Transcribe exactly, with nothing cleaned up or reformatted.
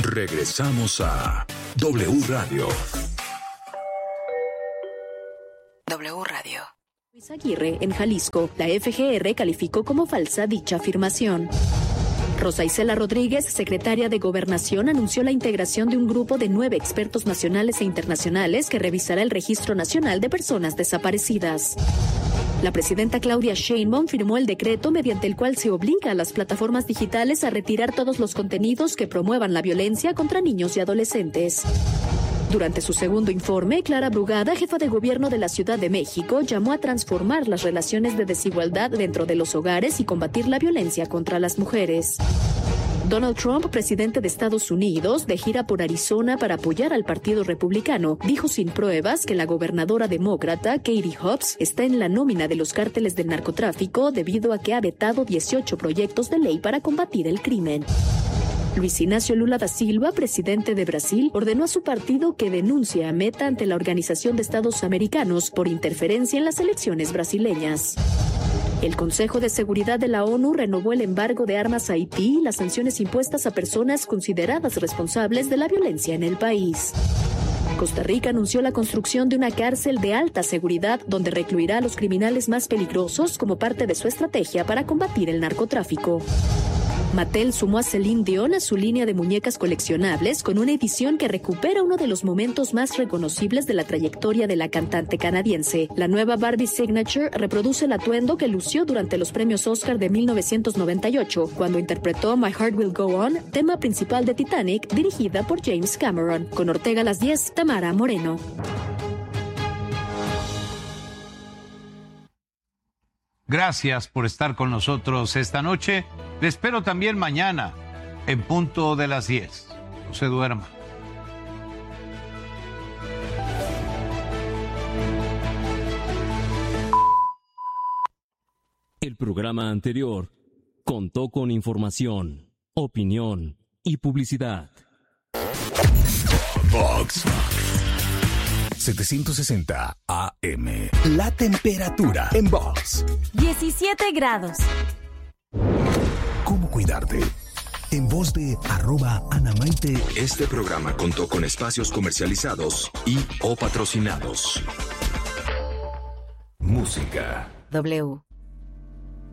Regresamos a W Radio. W Radio. Luis Aguirre, en Jalisco, la F G R calificó como falsa dicha afirmación. Rosa Isela Rodríguez, secretaria de Gobernación, anunció la integración de un grupo de nueve expertos nacionales e internacionales que revisará el Registro Nacional de Personas Desaparecidas. La presidenta Claudia Sheinbaum firmó el decreto mediante el cual se obliga a las plataformas digitales a retirar todos los contenidos que promuevan la violencia contra niños y adolescentes. Durante su segundo informe, Clara Brugada, jefa de gobierno de la Ciudad de México, llamó a transformar las relaciones de desigualdad dentro de los hogares y combatir la violencia contra las mujeres. Donald Trump, presidente de Estados Unidos, de gira por Arizona para apoyar al Partido Republicano, dijo sin pruebas que la gobernadora demócrata Katie Hobbs está en la nómina de los cárteles del narcotráfico debido a que ha vetado dieciocho proyectos de ley para combatir el crimen. Luis Ignacio Lula da Silva, presidente de Brasil, ordenó a su partido que denuncie a Meta ante la Organización de Estados Americanos por interferencia en las elecciones brasileñas. El Consejo de Seguridad de la ONU renovó el embargo de armas a Haití y las sanciones impuestas a personas consideradas responsables de la violencia en el país. Costa Rica anunció la construcción de una cárcel de alta seguridad donde recluirá a los criminales más peligrosos como parte de su estrategia para combatir el narcotráfico. Mattel sumó a Celine Dion a su línea de muñecas coleccionables con una edición que recupera uno de los momentos más reconocibles de la trayectoria de la cantante canadiense. La nueva Barbie Signature reproduce el atuendo que lució durante los premios Oscar de mil novecientos noventa y ocho, cuando interpretó My Heart Will Go On, tema principal de Titanic, dirigida por James Cameron. Con Ortega a las diez, Tamara Moreno. Gracias por estar con nosotros esta noche. Le espero también mañana, en punto de las diez. No se duerma. El programa anterior contó con información, opinión y publicidad. Vox setecientos sesenta A M. La temperatura en Vox. diecisiete grados. ¿Cómo cuidarte? En voz de arroba Ana Maite. Este programa contó con espacios comercializados y o patrocinados. Música. W.